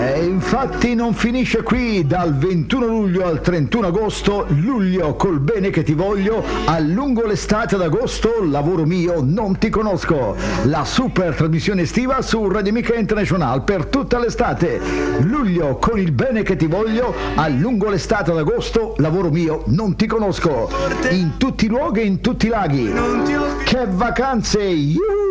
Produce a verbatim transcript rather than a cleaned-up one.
E infatti non finisce qui. Dal ventuno luglio al trentuno agosto, luglio col bene che ti voglio, a lungo l'estate ad agosto, lavoro mio, non ti conosco. La super trasmissione estiva su Radio Amica International per tutta l'estate. Luglio con il bene che ti voglio, a lungo l'estate ad agosto, lavoro mio, non ti conosco. In tutti i luoghi e in tutti i laghi. Che vacanze! Yuhu!